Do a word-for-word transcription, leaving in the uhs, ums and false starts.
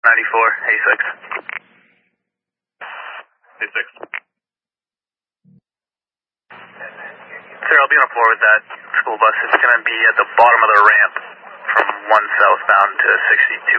ninety-four, A six. A six. Sir, I'll be on the floor with that school bus. It's going to be at the bottom of the ramp from one southbound to sixty-two